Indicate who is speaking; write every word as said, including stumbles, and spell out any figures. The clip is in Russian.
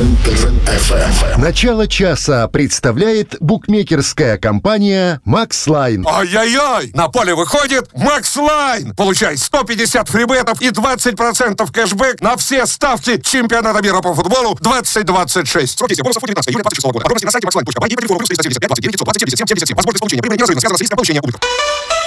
Speaker 1: эф эм.
Speaker 2: Начало часа представляет букмекерская компания «Макслайн».
Speaker 3: Ай-яй-яй! На поле выходит Макслайн! Получай сто пятьдесят фрибетов и двадцать процентов кэшбэк на все ставки чемпионата мира по футболу двадцать двадцать шесть. Срок действия бонусов девятнадцатого июля двадцать шестого года. Подробности на сайте макслайн точка бай и по телефону плюс триста семьдесят пять двадцать девять пятьсот двадцать семьдесят семь семьдесят семь. Возможность получения. Премия не обязательно. Связано с риском получения убытков.